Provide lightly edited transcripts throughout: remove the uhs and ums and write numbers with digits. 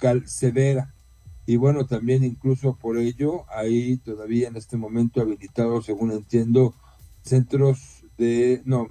local severa. Y bueno, también incluso por ello hay todavía en este momento habilitados, según entiendo, centros de, no,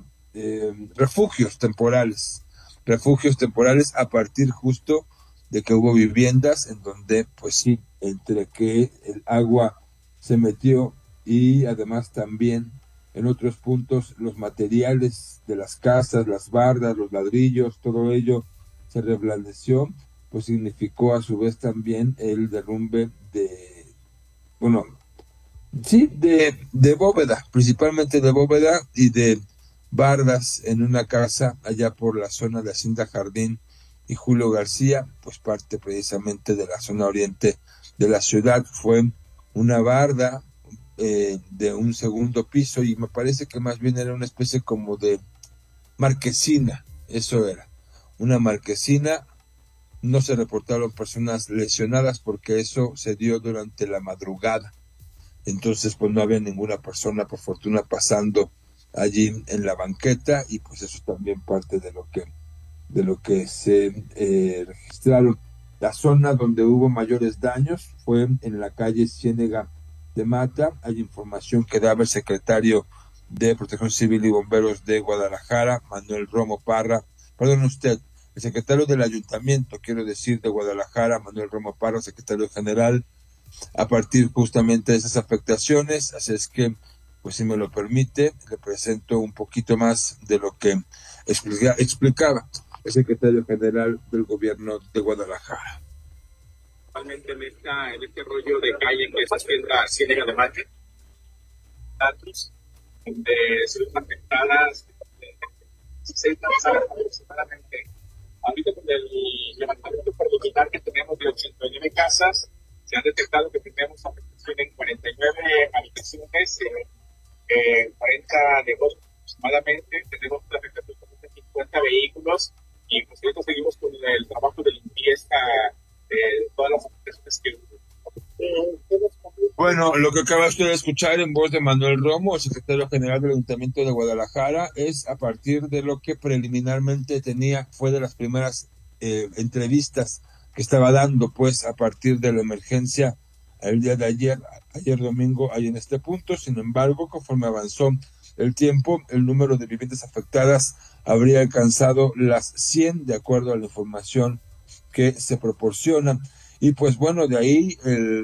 refugios temporales a partir justo de que hubo viviendas en donde, pues sí, entre que el agua se metió y además también en otros puntos los materiales de las casas, las bardas, los ladrillos, todo ello se reblandeció, pues significó a su vez también el derrumbe de, bueno, sí, de bóveda, principalmente de bóveda y de bardas en una casa allá por la zona de Hacienda Jardín y Julio García, pues parte precisamente de la zona oriente de la ciudad. Fue una barda de un segundo piso y me parece que más bien era una especie como de marquesina, eso era, una marquesina. No se reportaron personas lesionadas porque eso se dio durante la madrugada. Entonces, pues no había ninguna persona, por fortuna, pasando allí en la banqueta y pues eso también parte de lo que se registraron. La zona donde hubo mayores daños fue en la calle Ciénega de Mata. Hay información que daba el secretario de Protección Civil y Bomberos de Guadalajara, Manuel Romo Parra, perdón usted, el secretario del ayuntamiento, quiero decir, de Guadalajara, Manuel Romo Parra, secretario general, a partir justamente de esas afectaciones. Así es que, pues si me lo permite, le presento un poquito más de lo que explicaba el secretario general del gobierno de Guadalajara. Actualmente en este rollo de calle que es Hacienda Ciénega de Mate, datos de ciudades afectadas, 16 personas aproximadamente. Ahorita con el levantamiento preliminar que tenemos de 89 casas, se ha detectado que tenemos afectación en 49 habitaciones, 40 negocios aproximadamente, tenemos una afectación de 50 vehículos y pues ahorita seguimos con el trabajo de limpieza de todas las afectaciones que bueno, lo que acaba usted de escuchar en voz de Manuel Romo, el secretario general del Ayuntamiento de Guadalajara, es a partir de lo que preliminarmente fue de las primeras entrevistas que estaba dando, pues a partir de la emergencia el día de ayer domingo, ahí en este punto. Sin embargo, conforme avanzó el tiempo, el número de viviendas afectadas habría alcanzado las 100, de acuerdo a la información que se proporciona. Y pues bueno, de ahí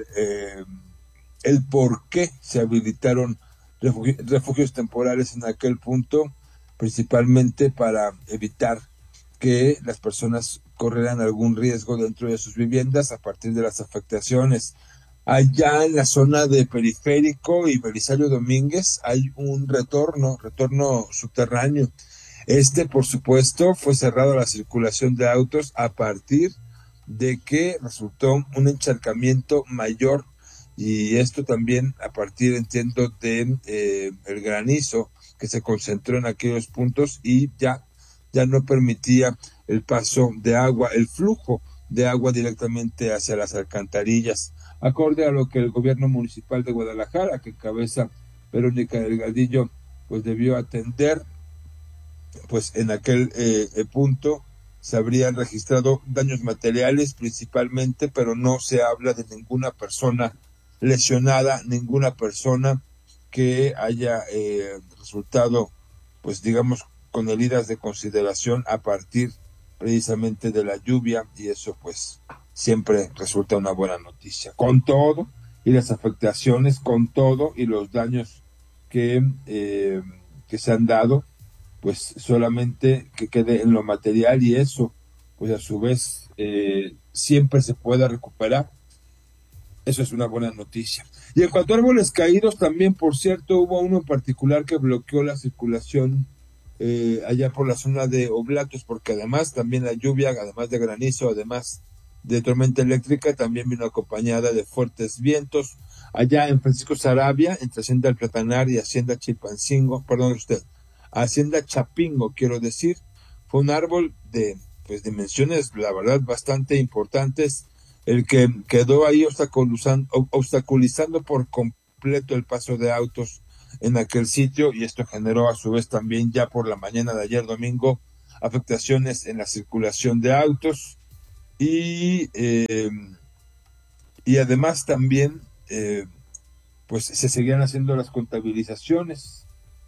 el por qué se habilitaron refugios temporales en aquel punto, principalmente para evitar que las personas corrieran algún riesgo dentro de sus viviendas a partir de las afectaciones. Allá en la zona de Periférico y Belisario Domínguez hay un retorno subterráneo. Por supuesto, fue cerrado a la circulación de autos a partir de que resultó un encharcamiento mayor y esto también a partir, entiendo, de el granizo que se concentró en aquellos puntos y ya no permitía el paso de agua, el flujo de agua directamente hacia las alcantarillas, acorde a lo que el gobierno municipal de Guadalajara, que encabeza Verónica Delgadillo, pues debió atender. Pues en aquel punto se habrían registrado daños materiales principalmente, pero no se habla de ninguna persona lesionada, ninguna persona que haya resultado, pues digamos, con heridas de consideración a partir precisamente de la lluvia, y eso pues siempre resulta una buena noticia. Con todo y las afectaciones, con todo y los daños que se han dado, pues solamente que quede en lo material y eso, pues a su vez siempre se pueda recuperar. Eso es una buena noticia. Y en cuanto a árboles caídos, también, por cierto, hubo uno en particular que bloqueó la circulación allá por la zona de Oblatos, porque además también la lluvia, además de granizo, además de tormenta eléctrica, también vino acompañada de fuertes vientos. Allá en Francisco Sarabia, entre Hacienda El Platanar y Hacienda Chilpancingo, perdón usted, Hacienda Chapingo, quiero decir, fue un árbol de pues dimensiones, la verdad, bastante importantes, el que quedó ahí obstaculizando por completo el paso de autos en aquel sitio, y esto generó a su vez también ya por la mañana de ayer domingo afectaciones en la circulación de autos. y, eh, y además también pues se seguían haciendo las contabilizaciones.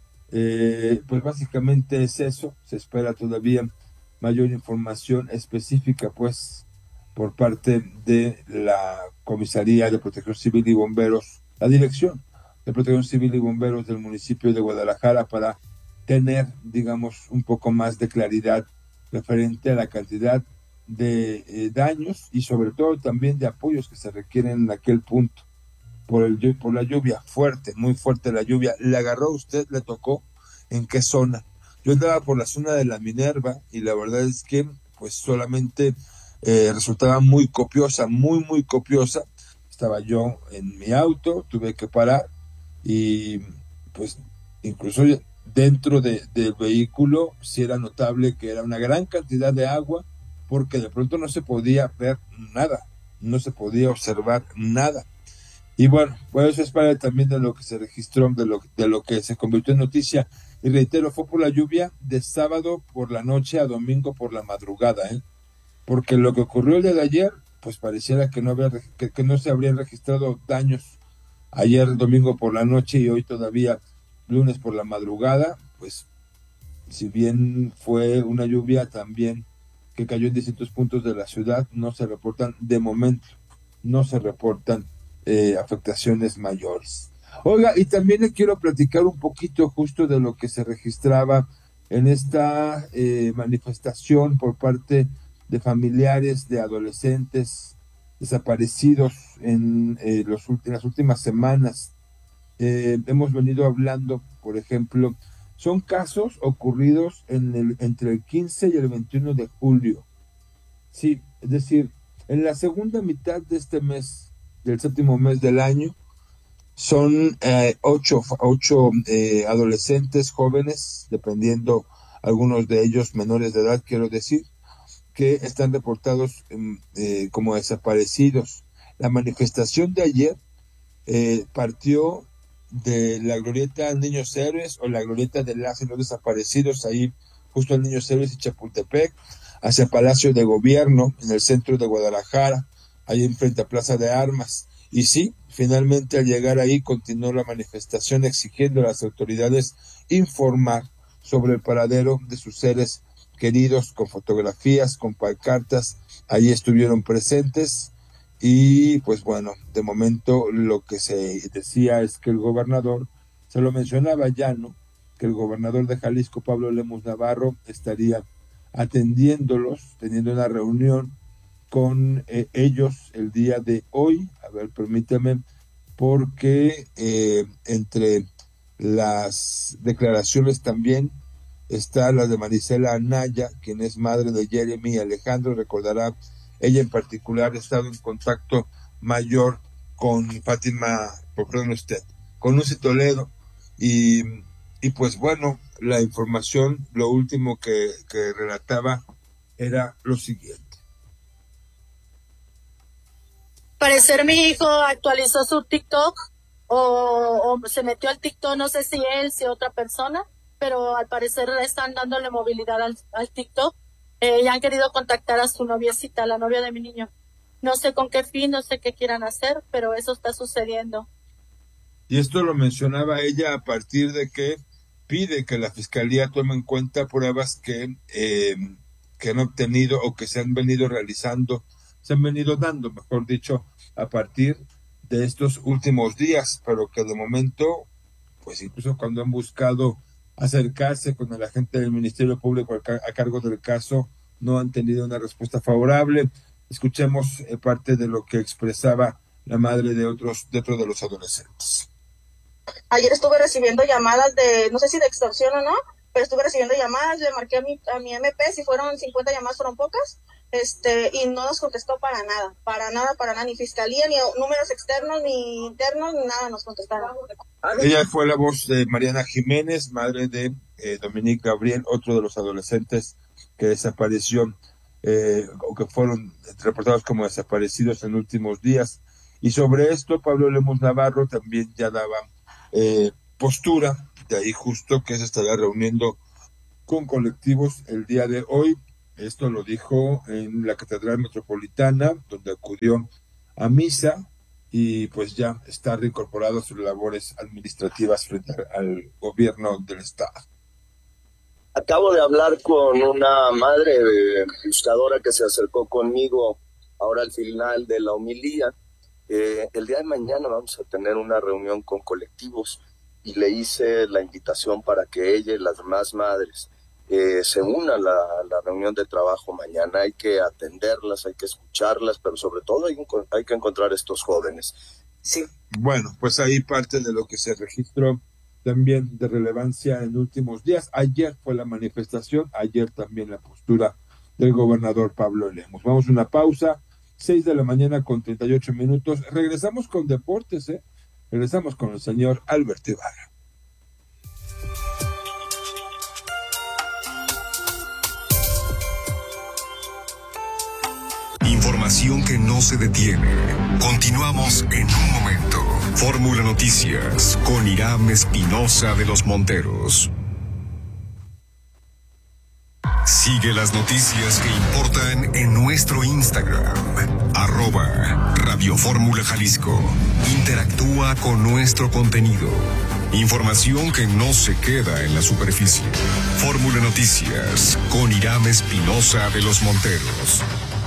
Pues básicamente es eso, se espera todavía mayor información específica, pues, por parte de la Comisaría de Protección Civil y Bomberos, la Dirección de Protección Civil y Bomberos del municipio de Guadalajara, para tener, digamos, un poco más de claridad referente a la cantidad de daños y sobre todo también de apoyos que se requieren en aquel punto por la lluvia fuerte, muy fuerte la lluvia. ¿Le agarró a usted? ¿Le tocó? ¿En qué zona? Yo andaba por la zona de la Minerva y la verdad es que pues solamente resultaba muy copiosa, muy copiosa. Estaba yo en mi auto, tuve que parar y pues incluso dentro del vehículo sí era notable que era una gran cantidad de agua porque de pronto no se podía ver nada, no se podía observar nada. Y bueno, pues eso es parte también de lo que se registró, de lo que se convirtió en noticia. Y reitero, fue por la lluvia de sábado por la noche a domingo por la madrugada, ¿eh? Porque lo que ocurrió el día de ayer, pues pareciera que que no se habrían registrado daños ayer domingo por la noche y hoy todavía lunes por la madrugada, pues si bien fue una lluvia también que cayó en distintos puntos de la ciudad, no se reportan de momento, no se reportan afectaciones mayores. Oiga, y también le quiero platicar un poquito justo de lo que se registraba en esta manifestación por parte de familiares de adolescentes desaparecidos en las últimas semanas. Hemos venido hablando, por ejemplo, son casos ocurridos entre el 15 y el 21 de julio. Sí, es decir, en la segunda mitad de este mes, del séptimo mes del año, son ocho adolescentes jóvenes, dependiendo algunos de ellos menores de edad, quiero decir, que están reportados como desaparecidos. La manifestación de ayer partió de la glorieta Niños Héroes o la glorieta de las y los desaparecidos, ahí justo en Niños Héroes y Chapultepec, hacia Palacio de Gobierno, en el centro de Guadalajara, ahí enfrente a Plaza de Armas. Y sí, finalmente al llegar ahí continuó la manifestación exigiendo a las autoridades informar sobre el paradero de sus seres queridos, con fotografías, con pancartas, ahí estuvieron presentes. Y pues bueno, de momento lo que se decía es que el gobernador, se lo mencionaba ya, ¿no? Que el gobernador de Jalisco, Pablo Lemus Navarro, estaría atendiéndolos, teniendo una reunión con ellos el día de hoy. A ver, permíteme, porque entre las declaraciones también está la de Marisela Anaya, quien es madre de Jeremy y Alejandro. Recordará, ella en particular ha estado en contacto mayor con Fátima, perdón usted, con Lucy Toledo. Y, y pues bueno, la información, lo último que relataba era lo siguiente. Parecer mi hijo actualizó su TikTok o se metió al TikTok, no sé si él, si otra persona, pero al parecer están dándole movilidad al TikTok. Ya han querido contactar a su noviecita, la novia de mi niño. No sé con qué fin, no sé qué quieran hacer, pero eso está sucediendo. Y esto lo mencionaba ella a partir de que pide que la fiscalía tome en cuenta pruebas que han obtenido o que se han venido realizando, se han venido dando, mejor dicho, a partir de estos últimos días, pero que de momento, pues incluso cuando han buscado acercarse con el agente del Ministerio Público a cargo del caso, no han tenido una respuesta favorable. Escuchemos parte de lo que expresaba la madre de otros de los adolescentes. Ayer estuve recibiendo llamadas no sé si de extorsión o no, pero estuve recibiendo llamadas, le marqué a mi MP, si fueron 50 llamadas fueron pocas, y no nos contestó para nada, ni fiscalía, ni números externos, ni internos, ni nada nos contestaron. Ella fue la voz de Mariana Jiménez, madre de Dominique Gabriel, otro de los adolescentes que desapareció o que fueron reportados como desaparecidos en últimos días. Y sobre esto, Pablo Lemus Navarro también ya daba postura, de ahí justo que se estará reuniendo con colectivos el día de hoy Esto lo dijo en la Catedral Metropolitana, donde acudió a misa y pues ya está reincorporado a sus labores administrativas frente al gobierno del estado. Acabo de hablar con una madre buscadora que se acercó conmigo ahora al final de la homilía. El día de mañana vamos a tener una reunión con colectivos y le hice la invitación para que ella y las demás madres se unan a la reunión de trabajo mañana. Hay que atenderlas, hay que escucharlas, pero sobre todo hay que encontrar a estos jóvenes. Sí. Bueno, pues ahí parte de lo que se registró también de relevancia en últimos días. Ayer fue la manifestación, ayer también la postura del gobernador Pablo Lemos. Vamos a una pausa, 6:38 a.m. Regresamos con deportes, Regresamos con el señor Alberto Ibarra. Información que no se detiene. Continuamos en un momento. Fórmula Noticias con Irán Espinosa de los Monteros. Sigue las noticias que importan en nuestro Instagram, @Radio Fórmula Jalisco. Interactúa con nuestro contenido. Información que no se queda en la superficie. Fórmula Noticias con Irán Espinosa de los Monteros.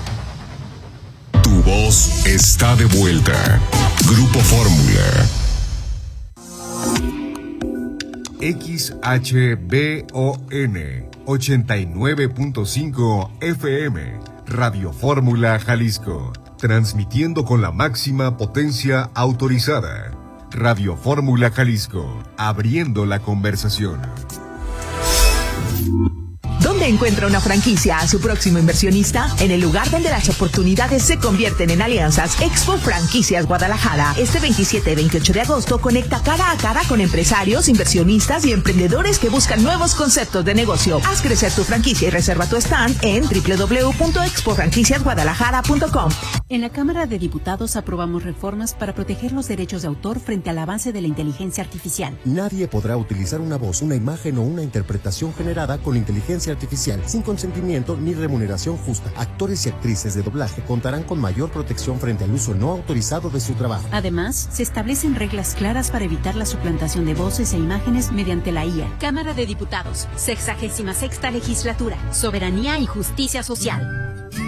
Tu voz está de vuelta. Grupo Fórmula. XHBON 89.5 FM, Radio Fórmula Jalisco, transmitiendo con la máxima potencia autorizada. Radio Fórmula Jalisco, abriendo la conversación. ¿Dónde encuentra una franquicia a su próximo inversionista? En el lugar donde las oportunidades se convierten en alianzas. Expo Franquicias Guadalajara. Este 27 y 28 de agosto conecta cara a cara con empresarios, inversionistas y emprendedores que buscan nuevos conceptos de negocio. Haz crecer tu franquicia y reserva tu stand en www.expofranquiciasguadalajara.com. En la Cámara de Diputados aprobamos reformas para proteger los derechos de autor frente al avance de la inteligencia artificial. Nadie podrá utilizar una voz, una imagen o una interpretación generada con inteligencia artificial sin consentimiento ni remuneración justa. Actores y actrices de doblaje contarán con mayor protección frente al uso no autorizado de su trabajo. Además, se establecen reglas claras para evitar la suplantación de voces e imágenes mediante la IA. Cámara de Diputados, 66ª Legislatura, Soberanía y Justicia Social.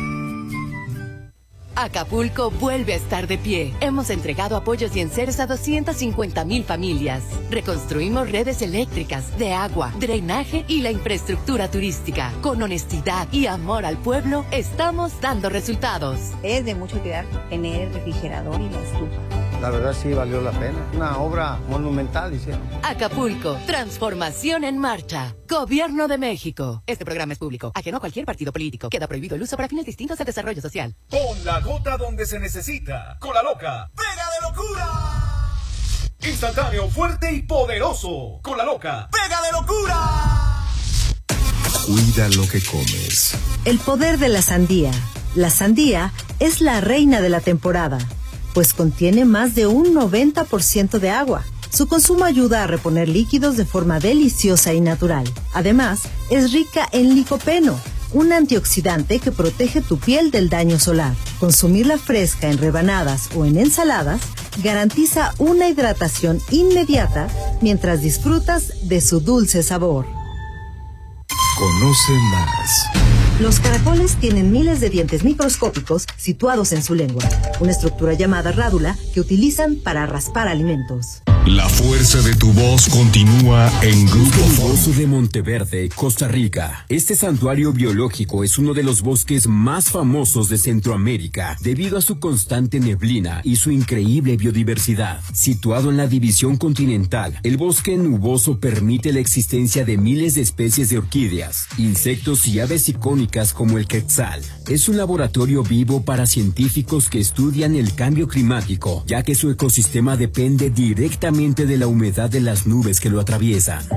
Acapulco vuelve a estar de pie. Hemos entregado apoyos y enseres a 250,000 familias. Reconstruimos redes eléctricas, de agua, drenaje y la infraestructura turística. Con honestidad y amor al pueblo, estamos dando resultados. Es de mucho cuidar tener el refrigerador y la estufa. La verdad sí valió la pena. Una obra monumental hicieron. Acapulco, transformación en marcha. Gobierno de México. Este programa es público, ajeno a cualquier partido político. Queda prohibido el uso para fines distintos al desarrollo social. Con la gota donde se necesita. Con la loca. ¡Pega de locura! Instantáneo, fuerte y poderoso. Con la loca. ¡Pega de locura! Cuida lo que comes. El poder de la sandía. La sandía es la reina de la temporada, pues contiene más de un 90% de agua. Su consumo ayuda a reponer líquidos de forma deliciosa y natural. Además, es rica en licopeno, un antioxidante que protege tu piel del daño solar. Consumirla fresca en rebanadas o en ensaladas garantiza una hidratación inmediata mientras disfrutas de su dulce sabor. Conoce más. Los caracoles tienen miles de dientes microscópicos situados en su lengua, una estructura llamada rádula que utilizan para raspar alimentos. La fuerza de tu voz continúa en Grupo Fórmula. De Monteverde, Costa Rica. Este santuario biológico es uno de los bosques más famosos de Centroamérica, debido a su constante neblina y su increíble biodiversidad. Situado en la división continental, el bosque nuboso permite la existencia de miles de especies de orquídeas, insectos y aves icónicas como el quetzal. Es un laboratorio vivo para científicos que estudian el cambio climático, ya que su ecosistema depende directamente de la humedad de las nubes que lo atraviesan.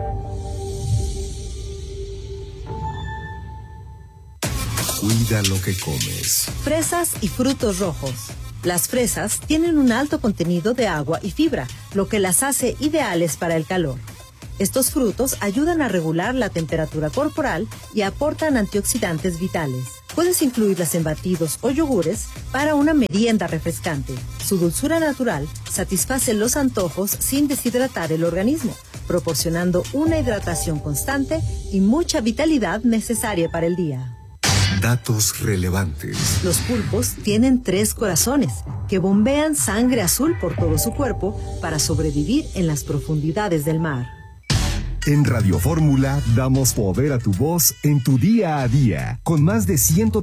Cuida lo que comes. Fresas y frutos rojos. Las fresas tienen un alto contenido de agua y fibra, lo que las hace ideales para el calor. Estos frutos ayudan a regular la temperatura corporal y aportan antioxidantes vitales. Puedes incluirlas en batidos o yogures para una merienda refrescante. Su dulzura natural satisface los antojos sin deshidratar el organismo, proporcionando una hidratación constante y mucha vitalidad necesaria para el día. Datos relevantes. Los pulpos tienen 3 corazones que bombean sangre azul por todo su cuerpo para sobrevivir en las profundidades del mar. En Radio Fórmula damos poder a tu voz en tu día a día. Con más de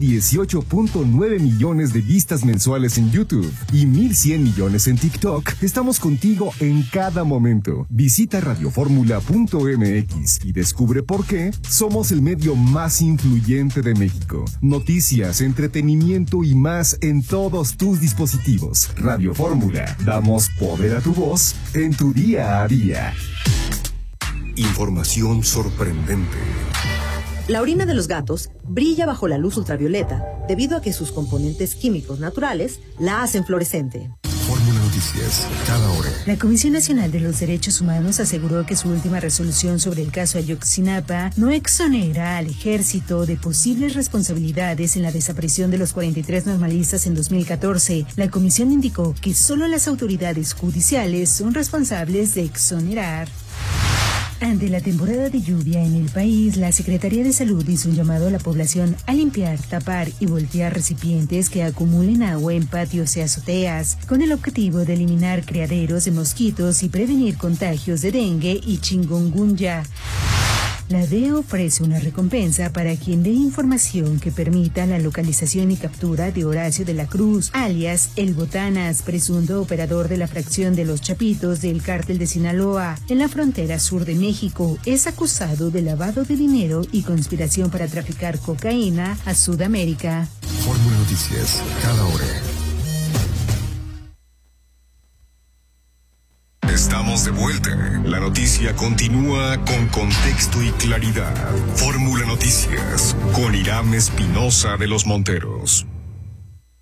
118.9 millones de vistas mensuales en YouTube y 1,100 millones en TikTok, estamos contigo en cada momento. Visita radioformula.mx y descubre por qué somos el medio más influyente de México. Noticias, entretenimiento y más en todos tus dispositivos. Radio Fórmula, damos poder a tu voz en tu día a día. Información sorprendente. La orina de los gatos brilla bajo la luz ultravioleta debido a que sus componentes químicos naturales la hacen fluorescente. Fórmula Noticias, cada hora. La Comisión Nacional de los Derechos Humanos aseguró que su última resolución sobre el caso Ayotzinapa no exonera al ejército de posibles responsabilidades en la desaparición de los 43 normalistas en 2014. La comisión indicó que solo las autoridades judiciales son responsables de exonerar. Ante la temporada de lluvia en el país, la Secretaría de Salud hizo un llamado a la población a limpiar, tapar y voltear recipientes que acumulen agua en patios y azoteas, con el objetivo de eliminar criaderos de mosquitos y prevenir contagios de dengue y chikungunya. La DEA ofrece una recompensa para quien dé información que permita la localización y captura de Horacio de la Cruz, alias El Botanas, presunto operador de la fracción de Los Chapitos del Cártel de Sinaloa, en la frontera sur de México. Es acusado de lavado de dinero y conspiración para traficar cocaína a Sudamérica. Fórmula Noticias, cada hora. Estamos de vuelta. La noticia continúa con contexto y claridad. Fórmula Noticias con Irán Espinosa de los Monteros.